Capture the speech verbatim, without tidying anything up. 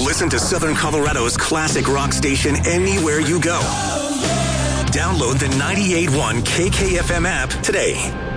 Listen to Southern Colorado's classic rock station anywhere you go. Download the ninety-eight point one K K F M app today.